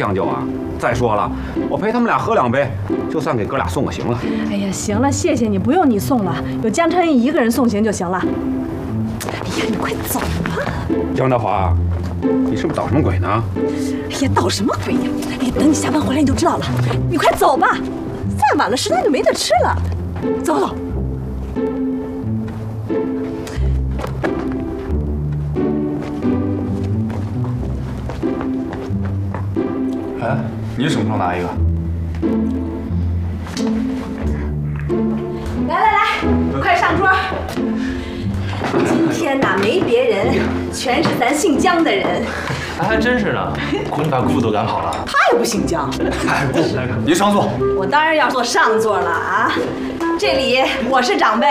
将就啊！再说了，我陪他们俩喝2杯，就算给哥俩送个行了。 哎呀，行了，谢谢你，不用你送了，有江成义一个人送行就行了。哎呀，你快走吧。 江德华，你是不是捣什么鬼呢？ 哎呀，捣什么鬼呀！哎呀，等你下班回来你就知道了。你快走吧，再晚了食堂就没得吃了。走走。 哎，你什么时候拿一个？ 来，快上桌。今天哪没别人，全是咱姓江的人。 哎，还真是呢，姑你把姑父都赶跑了。 他也不姓江。 哎，姑，您上座。 我当然要坐上座了啊！这里我是长辈。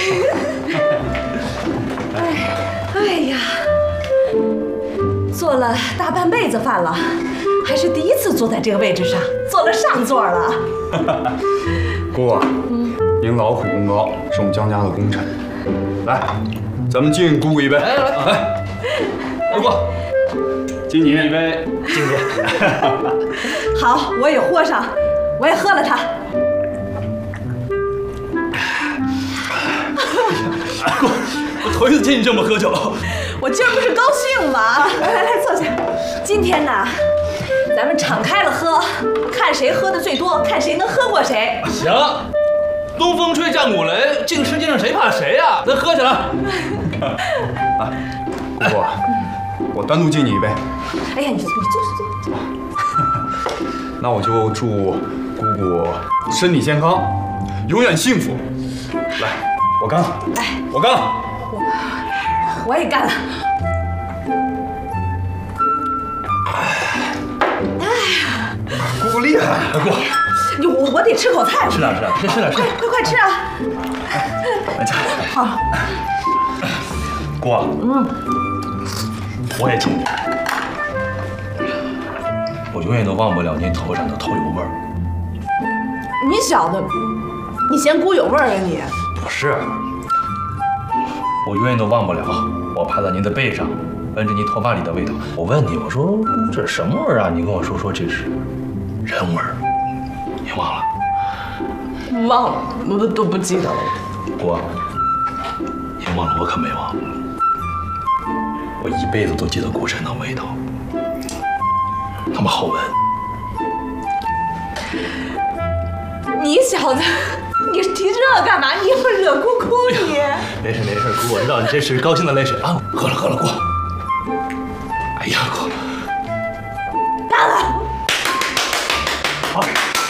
哎呀，做了大半辈子饭了，还是第一次坐在这个位置上，坐了上座了。 姑啊，您劳苦功高，是我们江家的功臣。来，咱们敬姑姑一杯。来，姑姑，敬你一杯，敬你。 好，我也喝上，我也喝了它。 姑，我头一次见你这么喝酒。 我今儿不是高兴吗？来，坐下。今天呢，咱们敞开了喝，看谁喝的最多，看谁能喝过谁。 行，东风吹，战鼓擂，净世界上谁怕谁呀？咱喝起来。 啊，姑姑，我单独敬你一杯。 哎呀，你坐。 那我就祝姑姑身体健康，永远幸福。来，我干了。 哎， 我干了。 我也干了。 姑姑厉害，姑。 我得吃口菜。 吃点， 快吃啊！ 来家。 好。 姑，我也敬你。我永远都忘不了你头上的头油味儿。 你小子，你嫌菇有味儿啊你？ 不是，我永远都忘不了，我趴在您的背上，闻着您头发里的味道。我问你，我说这是什么味儿啊？你跟我说这是人味儿。你忘了？ 忘了，我都不记得了。 姑，你忘了，我可没忘。我一辈子都记得姑身的味道，那么好闻。 你小子，你提这干嘛？你要惹姑姑你？ 没事，姑，我知道你这是高兴的泪水啊。喝了，姑。哎呀，姑， 干了。 好。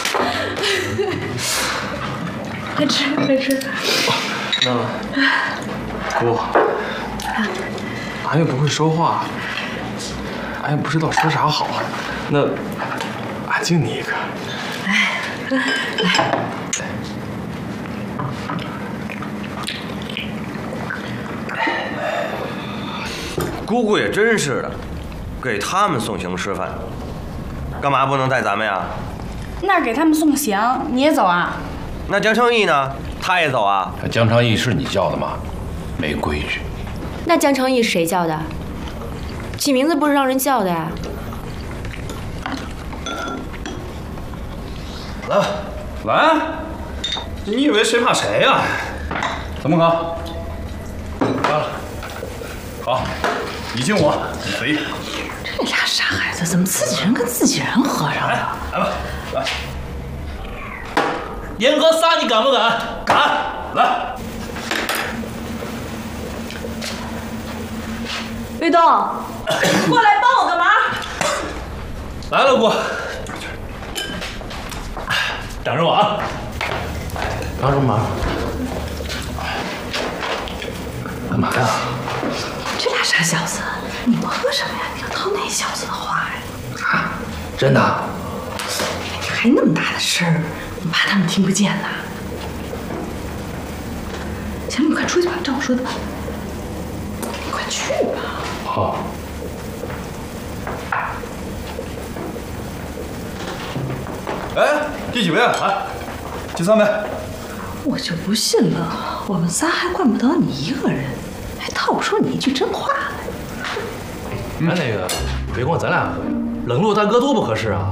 快吃。 那姑，俺也不会说话，俺也不知道说啥好。那俺敬你一个。 来。 姑姑也真是的，给他们送行吃饭，干嘛不能带咱们呀？ 那给他们送行，你也走啊？ 那江成义呢？他也走啊？ 江成义是你叫的吗？没规矩。 那江成义是谁叫的？起名字不是让人叫的呀。 来吧，来，你以为谁怕谁呀？怎么搞？完了，好，你敬我，你随意。 这俩傻孩子怎么自己人跟自己人喝上了？ 来吧，来。 联合仨，你敢不敢？ 敢，来。 卫东，过来帮我个忙。 来了，姑。等着我啊！ 帮什么忙？干嘛呀？ 这俩傻小子，你不喝什么呀？你要套那小子的话呀？ 啊，真的？ 你还那么大的声儿，你怕他们听不见呐？行了，你快出去吧，照我说的办。你快去吧。 好。 哎，第几杯啊？来，第3杯。 我就不信了，我们仨还惯不得你一个人，还套不出你一句真话来。 那个，别光咱俩喝呀，冷落大哥多不合适啊。